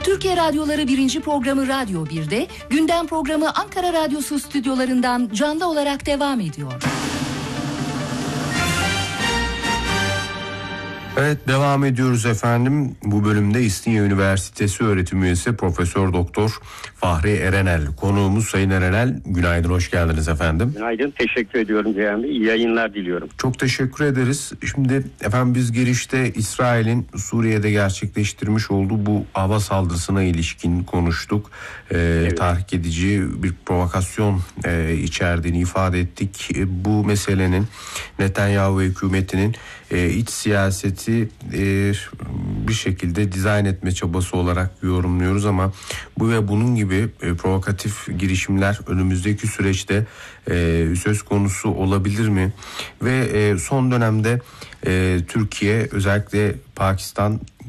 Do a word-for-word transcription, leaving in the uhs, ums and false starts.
Türkiye Radyoları birinci programı Radyo bir'de, gündem programı Ankara Radyosu stüdyolarından canlı olarak devam ediyor. Evet, devam ediyoruz efendim. Bu bölümde İstinye Üniversitesi öğretim üyesi Profesör Doktor Fahri Erenel konuğumuz. Sayın Erenel, günaydın, hoş geldiniz efendim. Günaydın, teşekkür ediyorum Ceyhan Bey. İyi yayınlar diliyorum. Çok teşekkür ederiz. Şimdi efendim biz girişte İsrail'in Suriye'de gerçekleştirmiş olduğu bu hava saldırısına ilişkin konuştuk. Ee, evet. Tahrik edici bir provokasyon e, içerdiğini ifade ettik. E, bu meselenin Netanyahu hükümetinin e, iç siyaseti e, bir şekilde dizayn etme çabası olarak yorumluyoruz ama bu ve bunun gibi e, provokatif girişimler önümüzdeki süreçte e, söz konusu olabilir mi? Ve e, son dönemde e, Türkiye, özellikle Pakistan